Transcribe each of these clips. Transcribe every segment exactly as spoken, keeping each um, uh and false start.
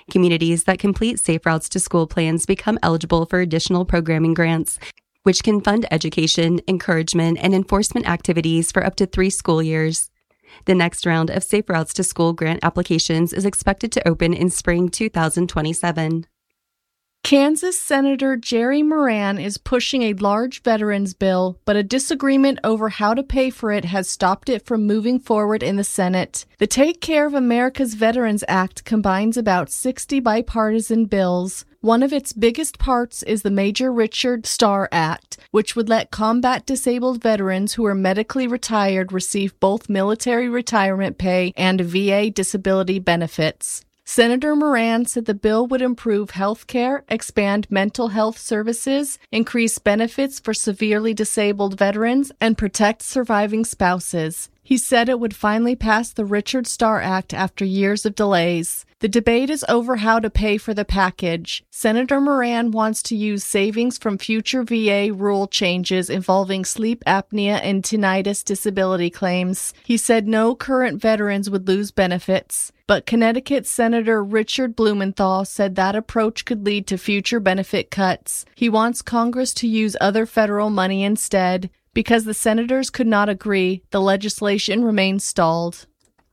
Communities that complete Safe Routes to School plans become eligible for additional programming grants, which can fund education, encouragement, and enforcement activities for up to three school years. The next round of Safe Routes to School grant applications is expected to open in spring two thousand twenty-seven. Kansas Senator Jerry Moran is pushing a large veterans bill, but a disagreement over how to pay for it has stopped it from moving forward in the Senate. The Take Care of America's Veterans Act combines about sixty bipartisan bills. One of its biggest parts is the Major Richard Starr Act, which would let combat-disabled veterans who are medically retired receive both military retirement pay and V A disability benefits. Senator Moran said the bill would improve health care, expand mental health services, increase benefits for severely disabled veterans, and protect surviving spouses. He said it would finally pass the Richard Starr Act after years of delays. The debate is over how to pay for the package. Senator Moran wants to use savings from future V A rule changes involving sleep apnea and tinnitus disability claims. He said no current veterans would lose benefits. But Connecticut Senator Richard Blumenthal said that approach could lead to future benefit cuts. He wants Congress to use other federal money instead. Because the senators could not agree, the legislation remains stalled.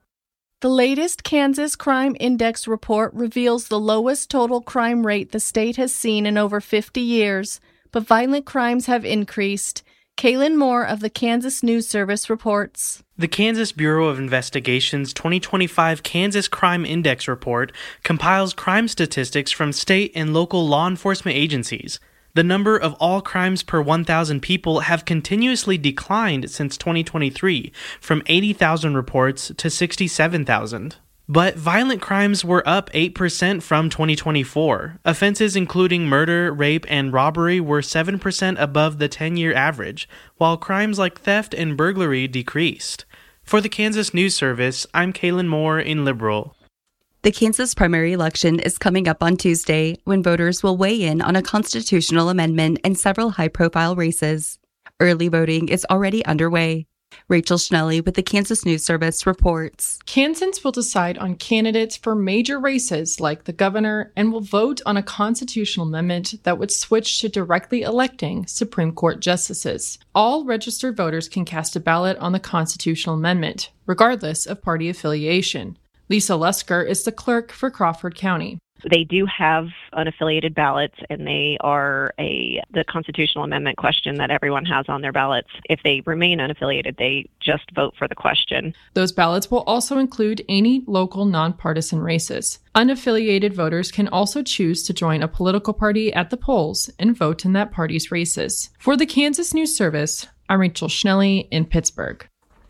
The latest Kansas Crime Index report reveals the lowest total crime rate the state has seen in over fifty years, but violent crimes have increased. Kaylin Moore of the Kansas News Service reports. The Kansas Bureau of Investigation's twenty twenty-five Kansas Crime Index report compiles crime statistics from state and local law enforcement agencies. The number of all crimes per one thousand people have continuously declined since twenty twenty-three, from eighty thousand reports to sixty-seven thousand. But violent crimes were up eight percent from twenty twenty-four. Offenses including murder, rape, and robbery were seven percent above the ten-year average, while crimes like theft and burglary decreased. For the Kansas News Service, I'm Kaylin Moore in Liberal. The Kansas primary election is coming up on Tuesday, when voters will weigh in on a constitutional amendment and several high-profile races. Early voting is already underway. Rachel Schnelly with the Kansas News Service reports. Kansans will decide on candidates for major races like the governor and will vote on a constitutional amendment that would switch to directly electing Supreme Court justices. All registered voters can cast a ballot on the constitutional amendment, regardless of party affiliation. Lisa Lusker is the clerk for Crawford County. They do have unaffiliated ballots, and they are a the constitutional amendment question that everyone has on their ballots. If they remain unaffiliated, they just vote for the question. Those ballots will also include any local nonpartisan races. Unaffiliated voters can also choose to join a political party at the polls and vote in that party's races. For the Kansas News Service, I'm Rachel Schnelly in Pittsburgh.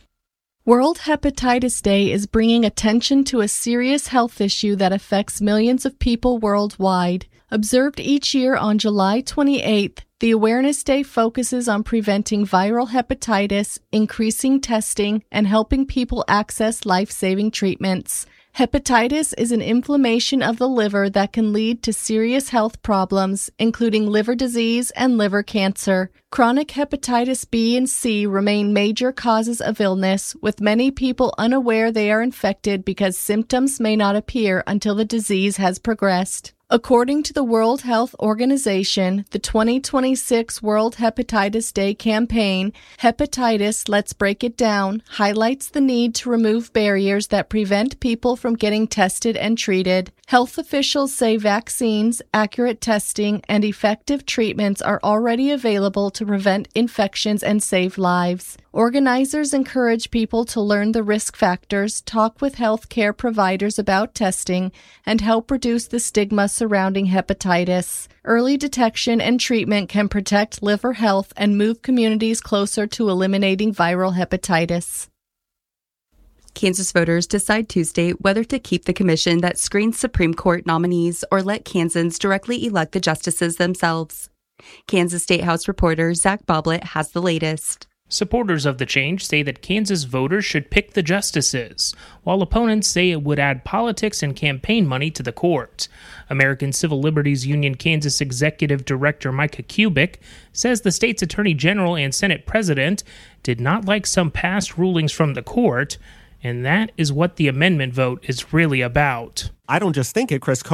World Hepatitis Day is bringing attention to a serious health issue that affects millions of people worldwide. Observed each year on July twenty-eighth, the Awareness Day focuses on preventing viral hepatitis, increasing testing, and helping people access life-saving treatments. Hepatitis is an inflammation of the liver that can lead to serious health problems, including liver disease and liver cancer. Chronic hepatitis B and C remain major causes of illness, with many people unaware they are infected because symptoms may not appear until the disease has progressed. According to the World Health Organization, the twenty twenty-six World Hepatitis Day campaign, Hepatitis, Let's Break It Down, highlights the need to remove barriers that prevent people from getting tested and treated. Health officials say vaccines, accurate testing, and effective treatments are already available to prevent infections and save lives. Organizers encourage people to learn the risk factors, talk with health care providers about testing, and help reduce the stigma surrounding hepatitis. Early detection and treatment can protect liver health and move communities closer to eliminating viral hepatitis. Kansas voters decide Tuesday whether to keep the commission that screens Supreme Court nominees or let Kansans directly elect the justices themselves. Kansas State House reporter Zach Boblet has the latest. Supporters of the change say that Kansas voters should pick the justices, while opponents say it would add politics and campaign money to the court. American Civil Liberties Union Kansas Executive Director Micah Kubik says the state's Attorney General and Senate President did not like some past rulings from the court, and that is what the amendment vote is really about. I don't just think it, Chris